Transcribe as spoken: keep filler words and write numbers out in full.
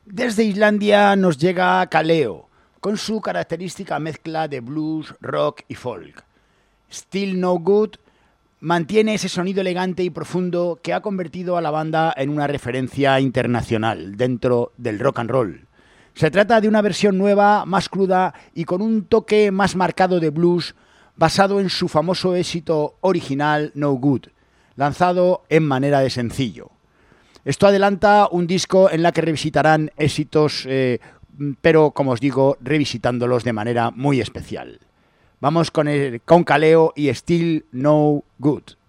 Desde Islandia nos llega Kaleo, con su característica mezcla de blues, rock y folk. Still No Good mantiene ese sonido elegante y profundo que ha convertido a la banda en una referencia internacional dentro del rock and roll. Se trata de una versión nueva, más cruda y con un toque más marcado de blues basado en su famoso éxito original No Good, lanzado en manera de sencillo. Esto adelanta un disco en la que revisitarán éxitos, eh, pero como os digo, revisitándolos de manera muy especial. Vamos con, el, con Kaleo y Still No Good.